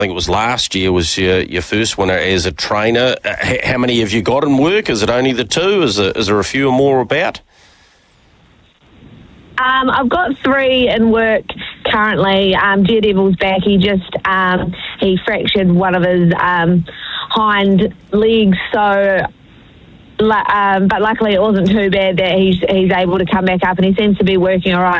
think it was last year was your first winner as a trainer. How many have you got in work? Is it only the two? Is there a few more about? I've got 3 in work currently. Daredevil's back. He fractured one of his hind legs, so but luckily it wasn't too bad that he's able to come back up, and he seems to be working all right.